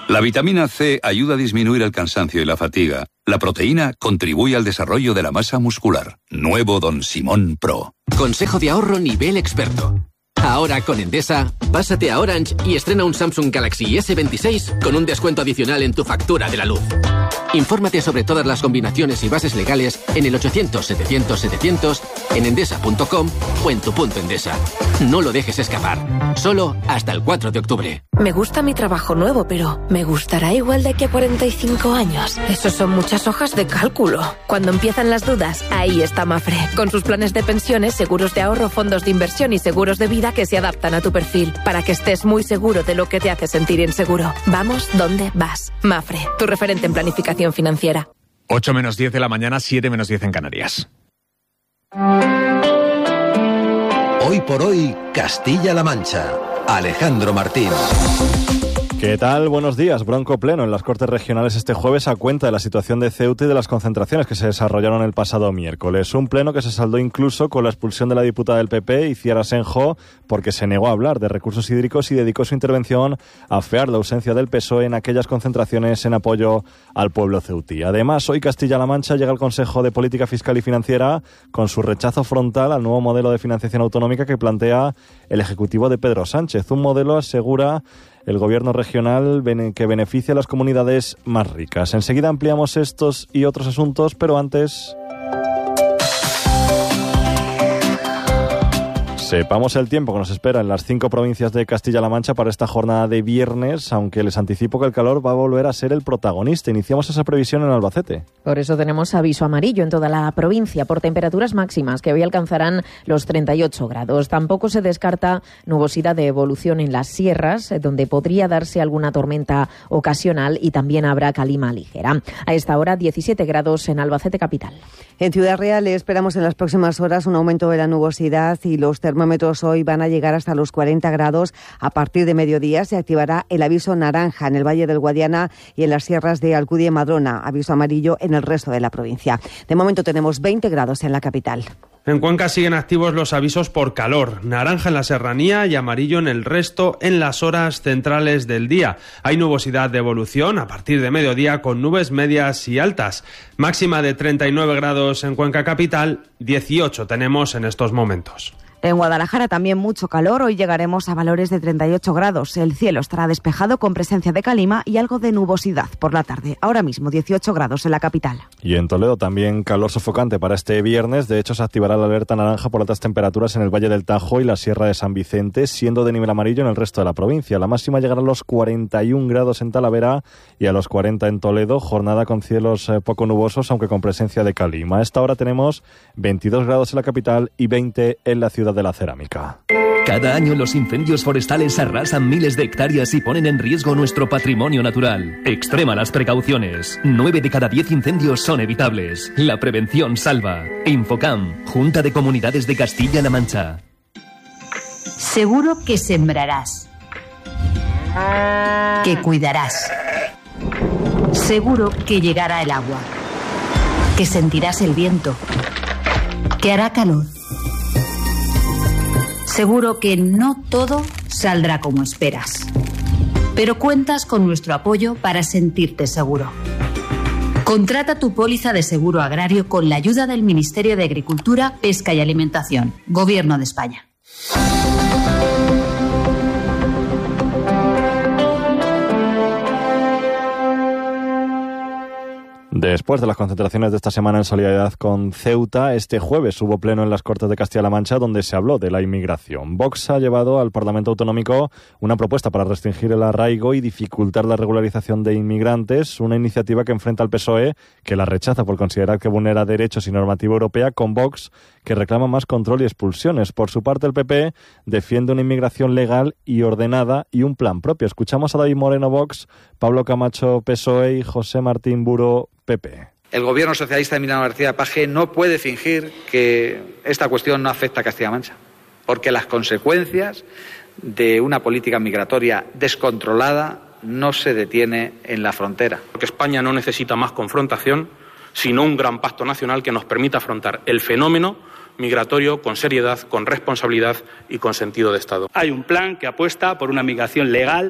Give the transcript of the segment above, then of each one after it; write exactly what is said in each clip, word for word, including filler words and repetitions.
La vitamina C ayuda a disminuir el cansancio y la fatiga. La proteína contribuye al desarrollo de la masa muscular. Nuevo Don Simón Pro. Consejo de ahorro nivel experto. Ahora con Endesa, pásate a Orange y estrena un Samsung Galaxy ese veintiséis con un descuento adicional en tu factura de la luz. Infórmate sobre todas las combinaciones y bases legales en el ochocientos setecientos setecientos, en endesa punto com o en tu punto Endesa. No lo dejes escapar. Solo hasta el cuatro de octubre. Me gusta mi trabajo nuevo, pero ¿me gustará igual de aquí a cuarenta y cinco años? Esos son muchas hojas de cálculo. Cuando empiezan las dudas, ahí está Mafre. Con sus planes de pensiones, seguros de ahorro, fondos de inversión y seguros de vida que se adaptan a tu perfil, para que estés muy seguro de lo que te hace sentir inseguro. Vamos donde vas. Mafre, tu referente en planificación financiera. ocho menos diez de la mañana, siete menos diez en Canarias. Hoy por hoy, Castilla-La Mancha. Alejandro Martín. ¿Qué tal? Buenos días. Bronco pleno en las Cortes Regionales este jueves a cuenta de la situación de Ceuta y de las concentraciones que se desarrollaron el pasado miércoles. Un pleno que se saldó incluso con la expulsión de la diputada del P P, Itziar Asenjo, porque se negó a hablar de recursos hídricos y dedicó su intervención a afear la ausencia del P S O E en aquellas concentraciones en apoyo al pueblo ceutí. Además, hoy Castilla-La Mancha llega al Consejo de Política Fiscal y Financiera con su rechazo frontal al nuevo modelo de financiación autonómica que plantea el Ejecutivo de Pedro Sánchez. Un modelo, asegura el gobierno regional, que beneficia a las comunidades más ricas. Enseguida ampliamos estos y otros asuntos, pero antes sepamos el tiempo que nos espera en las cinco provincias de Castilla-La Mancha para esta jornada de viernes, aunque les anticipo que el calor va a volver a ser el protagonista. Iniciamos esa previsión en Albacete. Por eso tenemos aviso amarillo en toda la provincia por temperaturas máximas que hoy alcanzarán los treinta y ocho grados. Tampoco se descarta nubosidad de evolución en las sierras, donde podría darse alguna tormenta ocasional y también habrá calima ligera. A esta hora, diecisiete grados en Albacete capital. En Ciudad Real esperamos en las próximas horas un aumento de la nubosidad y los termómetros termómetros hoy van a llegar hasta los cuarenta grados. A partir de mediodía se activará el aviso naranja en el Valle del Guadiana y en las sierras de Alcudia y Madrona. Aviso amarillo en el resto de la provincia. De momento tenemos veinte grados en la capital. En Cuenca siguen activos los avisos por calor, naranja en la serranía y amarillo en el resto en las horas centrales del día. Hay nubosidad de evolución a partir de mediodía con nubes medias y altas. Máxima de treinta y nueve grados en Cuenca capital, dieciocho tenemos en estos momentos. En Guadalajara también mucho calor, hoy llegaremos a valores de treinta y ocho grados. El cielo estará despejado con presencia de calima y algo de nubosidad por la tarde. Ahora mismo dieciocho grados en la capital. Y en Toledo también calor sofocante para este viernes. De hecho, se activará la alerta naranja por altas temperaturas en el Valle del Tajo y la Sierra de San Vicente, siendo de nivel amarillo en el resto de la provincia. La máxima llegará a los cuarenta y un grados en Talavera y a los cuarenta en Toledo. Jornada con cielos eh, poco nubosos, aunque con presencia de calima. A esta hora tenemos veintidós grados en la capital y veinte en la ciudad de la Cerámica. Cada año los incendios forestales arrasan miles de hectáreas y ponen en riesgo nuestro patrimonio natural. Extrema las precauciones. Nueve de cada diez incendios son evitables. La prevención salva. Infocam, Junta de Comunidades de Castilla-La Mancha. Seguro que sembrarás. Que cuidarás. Seguro que llegará el agua. Que sentirás el viento. Que hará calor. Seguro que no todo saldrá como esperas, pero cuentas con nuestro apoyo para sentirte seguro. Contrata tu póliza de seguro agrario con la ayuda del Ministerio de Agricultura, Pesca y Alimentación, Gobierno de España. Después de las concentraciones de esta semana en solidaridad con Ceuta, este jueves hubo pleno en las Cortes de Castilla-La Mancha donde se habló de la inmigración. Vox ha llevado al Parlamento Autonómico una propuesta para restringir el arraigo y dificultar la regularización de inmigrantes, una iniciativa que enfrenta al P S O E, que la rechaza por considerar que vulnera derechos y normativa europea, con Vox, que reclama más control y expulsiones. Por su parte, el P P defiende una inmigración legal y ordenada y un plan propio. Escuchamos a David Moreno, Vox, Pablo Camacho, P S O E y José Martín Buro, P P. El gobierno socialista de Emiliano García Paje no puede fingir que esta cuestión no afecta a Castilla-La Mancha, porque las consecuencias de una política migratoria descontrolada no se detiene en la frontera. Porque España no necesita más confrontación, sino un gran pacto nacional que nos permita afrontar el fenómeno migratorio con seriedad, con responsabilidad y con sentido de Estado. Hay un plan que apuesta por una migración legal,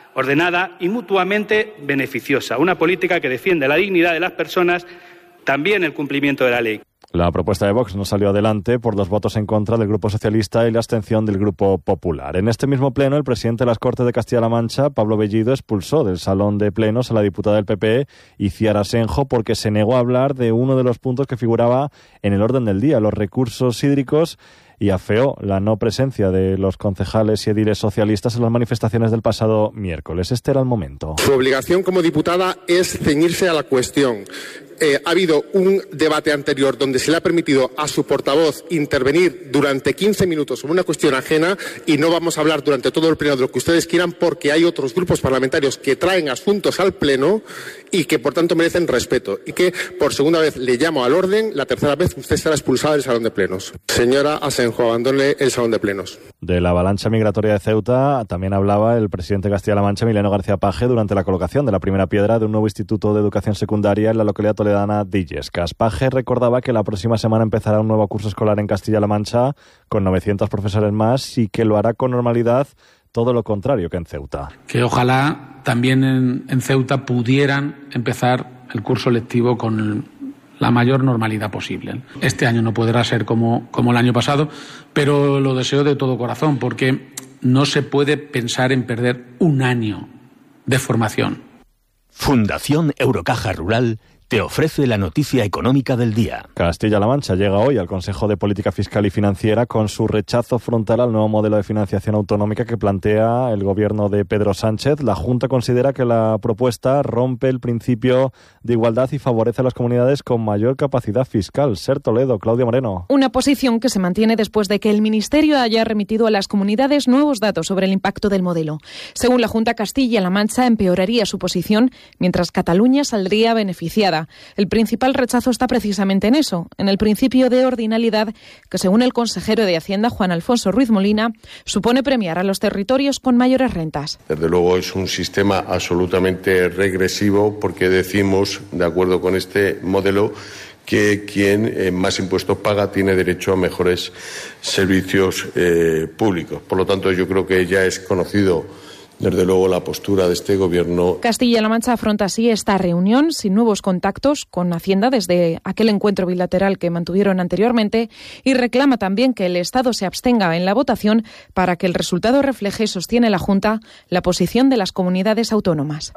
ordenada y mutuamente beneficiosa. Una política que defiende la dignidad de las personas, también el cumplimiento de la ley. La propuesta de Vox no salió adelante por los votos en contra del Grupo Socialista y la abstención del Grupo Popular. En este mismo pleno, el presidente de las Cortes de Castilla-La Mancha, Pablo Bellido, expulsó del salón de plenos a la diputada del P P, Iciar Asenjo, porque se negó a hablar de uno de los puntos que figuraba en el orden del día, los recursos hídricos, y afeó la no presencia de los concejales y ediles socialistas en las manifestaciones del pasado miércoles. Este era el momento. Su obligación como diputada es ceñirse a la cuestión. Eh, ha habido un debate anterior donde se le ha permitido a su portavoz intervenir durante quince minutos sobre una cuestión ajena y no vamos a hablar durante todo el pleno de lo que ustedes quieran porque hay otros grupos parlamentarios que traen asuntos al pleno y que por tanto merecen respeto y que por segunda vez le llamo al orden, la tercera vez usted será expulsada del salón de plenos. Señora Asenjo, abandone el salón de plenos. De la avalancha migratoria de Ceuta también hablaba el presidente de Castilla-La Mancha, Emiliano García Paje, durante la colocación de la primera piedra de un nuevo instituto de educación secundaria en la localidad toledana de Illescas. Paje recordaba que la próxima semana empezará un nuevo curso escolar en Castilla-La Mancha con novecientos profesores más y que lo hará con normalidad, todo lo contrario que en Ceuta. Que ojalá también en, en Ceuta pudieran empezar el curso lectivo con la mayor normalidad posible. Este año no podrá ser como, como el año pasado, pero lo deseo de todo corazón, porque no se puede pensar en perder un año de formación. Fundación Eurocaja Rural te ofrece la noticia económica del día. Castilla-La Mancha llega hoy al Consejo de Política Fiscal y Financiera con su rechazo frontal al nuevo modelo de financiación autonómica que plantea el gobierno de Pedro Sánchez. La Junta considera que la propuesta rompe el principio de igualdad y favorece a las comunidades con mayor capacidad fiscal. Ser Toledo, Claudia Moreno. Una posición que se mantiene después de que el Ministerio haya remitido a las comunidades nuevos datos sobre el impacto del modelo. Según la Junta, Castilla-La Mancha empeoraría su posición, mientras Cataluña saldría beneficiada. El principal rechazo está precisamente en eso, en el principio de ordinalidad que, según el consejero de Hacienda, Juan Alfonso Ruiz Molina, supone premiar a los territorios con mayores rentas. Desde luego es un sistema absolutamente regresivo porque decimos, de acuerdo con este modelo, que quien eh, más impuestos paga tiene derecho a mejores servicios eh, públicos. Por lo tanto, yo creo que ya es conocido desde luego la postura de este gobierno. Castilla-La Mancha afronta así esta reunión sin nuevos contactos con Hacienda desde aquel encuentro bilateral que mantuvieron anteriormente y reclama también que el Estado se abstenga en la votación para que el resultado refleje, sostiene la Junta, la posición de las comunidades autónomas.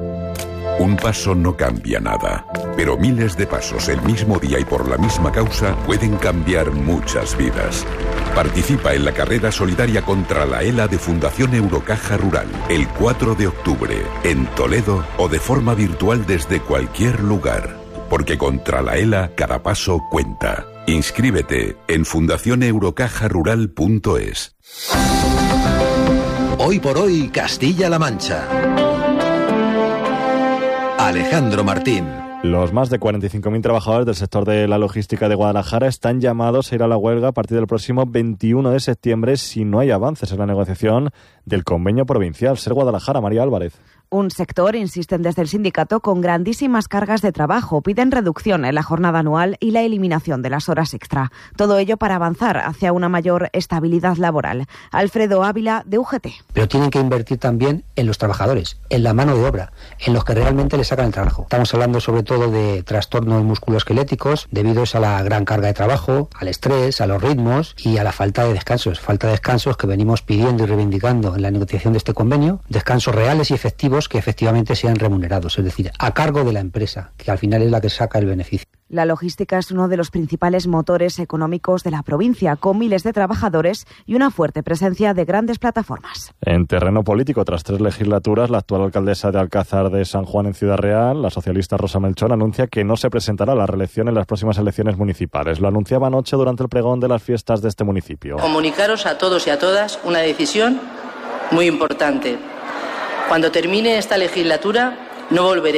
Un paso no cambia nada, pero miles de pasos el mismo día y por la misma causa pueden cambiar muchas vidas. Participa en la carrera solidaria contra la ELA de Fundación Eurocaja Rural el cuatro de octubre en Toledo o de forma virtual desde cualquier lugar. Porque contra la ELA cada paso cuenta. Inscríbete en fundación eurocaja rural punto es. Hoy por hoy, Castilla-La Mancha. Alejandro Martín. Los más de cuarenta y cinco mil trabajadores del sector de la logística de Guadalajara están llamados a ir a la huelga a partir del próximo veintiuno de septiembre si no hay avances en la negociación del convenio provincial. Ser Guadalajara, María Álvarez. Un sector, insisten desde el sindicato, con grandísimas cargas de trabajo. Piden reducción en la jornada anual y la eliminación de las horas extra. Todo ello para avanzar hacia una mayor estabilidad laboral. Alfredo Ávila, de U G T. Pero tienen que invertir también en los trabajadores, en la mano de obra, en los que realmente les sacan el trabajo. Estamos hablando sobre todo de trastornos musculoesqueléticos debidos a la gran carga de trabajo, al estrés, a los ritmos y a la falta de descansos. Falta de descansos que venimos pidiendo y reivindicando en la negociación de este convenio. Descansos reales y efectivos que efectivamente sean remunerados, es decir, a cargo de la empresa, que al final es la que saca el beneficio. La logística es uno de los principales motores económicos de la provincia, con miles de trabajadores y una fuerte presencia de grandes plataformas. En terreno político, tras tres legislaturas, la actual alcaldesa de Alcázar de San Juan en Ciudad Real, la socialista Rosa Melchón, anuncia que no se presentará a la reelección en las próximas elecciones municipales. Lo anunciaba anoche durante el pregón de las fiestas de este municipio. Comunicaros a todos y a todas una decisión muy importante. Cuando termine esta legislatura, no volveré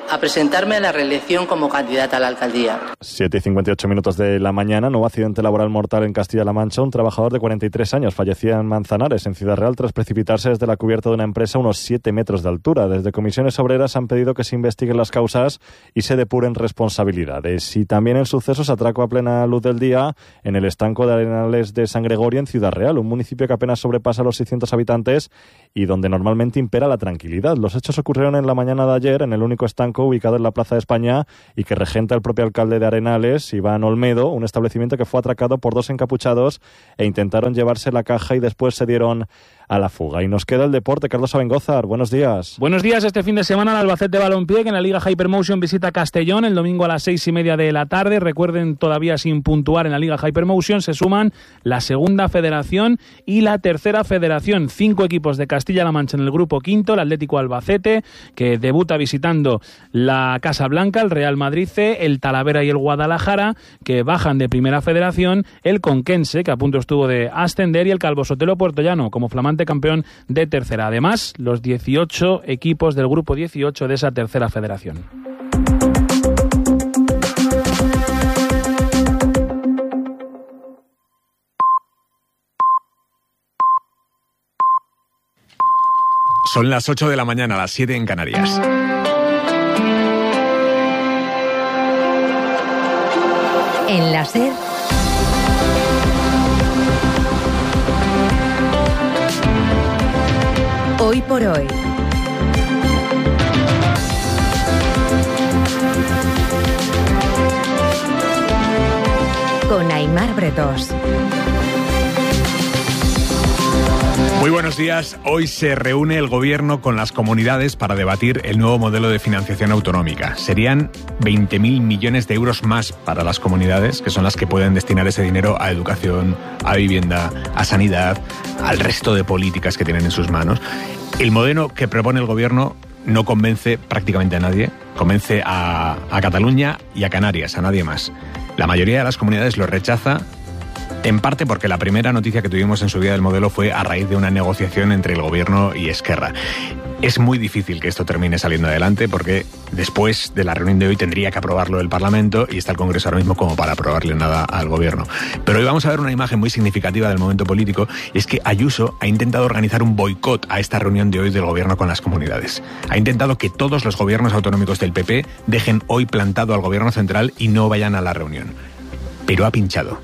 a presentarme a la reelección como candidata a la alcaldía. siete y cincuenta y ocho minutos de la mañana, nuevo accidente laboral mortal en Castilla-La Mancha. Un trabajador de cuarenta y tres años fallecía en Manzanares, en Ciudad Real, tras precipitarse desde la cubierta de una empresa a unos siete metros de altura. Desde Comisiones Obreras han pedido que se investiguen las causas y se depuren responsabilidades. Y también el suceso se atracó a plena luz del día en el estanco de Arenales de San Gregorio, en Ciudad Real, un municipio que apenas sobrepasa los seiscientos habitantes y donde normalmente impera la tranquilidad. Los hechos ocurrieron en la mañana de ayer en el único estanco ubicado en la Plaza de España y que regenta el propio alcalde de Arenales, Iván Olmedo, un establecimiento que fue atracado por dos encapuchados e intentaron llevarse la caja y después se dieron a la fuga. Y nos queda el deporte. Carlos Abengózar, buenos días. Buenos días. Este fin de semana el Albacete Balompié, que en la Liga Hypermotion visita Castellón el domingo a las seis y media de la tarde. Recuerden, todavía sin puntuar en la Liga Hypermotion se suman la segunda federación y la tercera federación. Cinco equipos de Castilla-La Mancha en el grupo quinto, el Atlético Albacete, que debuta visitando la Casa Blanca, el Real Madrid C, el Talavera y el Guadalajara, que bajan de primera federación, el Conquense, que a punto estuvo de ascender, y el Calvo Sotelo Puertollano, como flamante campeón de tercera. Además, los dieciocho equipos del grupo dieciocho de esa tercera federación. Son las ocho de la mañana, las siete en Canarias. En la SER, Hoy por Hoy. Con Aimar Bretos. Muy buenos días. Hoy se reúne el Gobierno con las comunidades para debatir el nuevo modelo de financiación autonómica. Serían veinte mil millones de euros más para las comunidades, que son las que pueden destinar ese dinero a educación, a vivienda, a sanidad, al resto de políticas que tienen en sus manos. El modelo que propone el Gobierno no convence prácticamente a nadie. Convence a, a Cataluña y a Canarias, a nadie más. La mayoría de las comunidades lo rechaza, en parte porque la primera noticia que tuvimos en su día del modelo fue a raíz de una negociación entre el Gobierno y Esquerra. Es muy difícil que esto termine saliendo adelante porque después de la reunión de hoy tendría que aprobarlo el Parlamento y está el Congreso ahora mismo como para aprobarle nada al Gobierno. Pero hoy vamos a ver una imagen muy significativa del momento político, y es que Ayuso ha intentado organizar un boicot a esta reunión de hoy del Gobierno con las comunidades. Ha intentado que todos los gobiernos autonómicos del P P dejen hoy plantado al Gobierno central y no vayan a la reunión. Pero ha pinchado.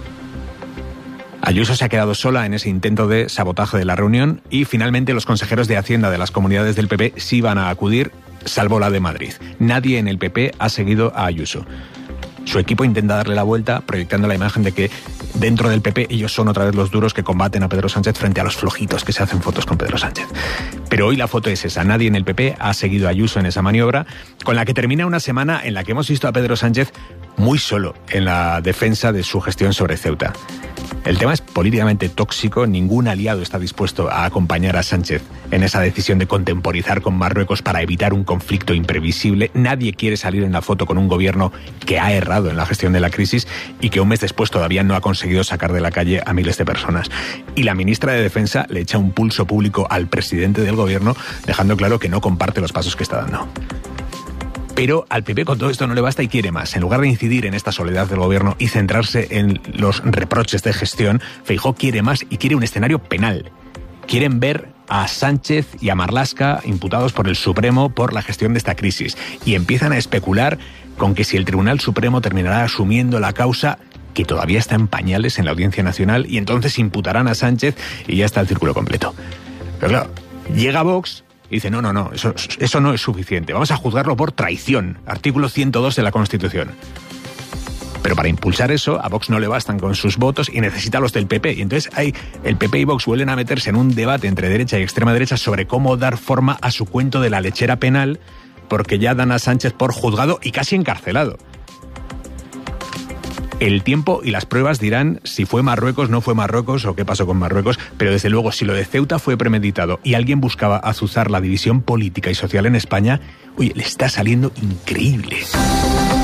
Ayuso se ha quedado sola en ese intento de sabotaje de la reunión y finalmente los consejeros de Hacienda de las comunidades del P P sí van a acudir, salvo la de Madrid. Nadie en el P P ha seguido a Ayuso. Su equipo intenta darle la vuelta, proyectando la imagen de que dentro del P P ellos son otra vez los duros que combaten a Pedro Sánchez frente a los flojitos que se hacen fotos con Pedro Sánchez. Pero hoy la foto es esa. Nadie en el P P ha seguido a Ayuso en esa maniobra, con la que termina una semana en la que hemos visto a Pedro Sánchez muy solo en la defensa de su gestión sobre Ceuta. El tema es políticamente tóxico, ningún aliado está dispuesto a acompañar a Sánchez en esa decisión de contemporizar con Marruecos para evitar un conflicto imprevisible. Nadie quiere salir en la foto con un gobierno que ha errado en la gestión de la crisis y que un mes después todavía no ha conseguido sacar de la calle a miles de personas. Y la ministra de Defensa le echa un pulso público al presidente del gobierno, dejando claro que no comparte los pasos que está dando. Pero al P P con todo esto no le basta y quiere más. En lugar de incidir en esta soledad del gobierno y centrarse en los reproches de gestión, Feijóo quiere más y quiere un escenario penal. Quieren ver a Sánchez y a Marlaska imputados por el Supremo por la gestión de esta crisis. Y empiezan a especular con que si el Tribunal Supremo terminará asumiendo la causa, que todavía está en pañales en la Audiencia Nacional, y entonces imputarán a Sánchez y ya está el círculo completo. Pero claro, llega Vox y dice, no, no, no, eso, eso no es suficiente. Vamos a juzgarlo por traición. Artículo ciento dos de la Constitución. Pero para impulsar eso, a Vox no le bastan con sus votos y necesita los del P P. Y entonces hay, el P P y Vox vuelven a meterse en un debate entre derecha y extrema derecha sobre cómo dar forma a su cuento de la lechera penal, porque ya dan a Sánchez por juzgado y casi encarcelado. El tiempo y las pruebas dirán si fue Marruecos, no fue Marruecos o qué pasó con Marruecos, pero desde luego si lo de Ceuta fue premeditado y alguien buscaba azuzar la división política y social en España, oye, le está saliendo increíble.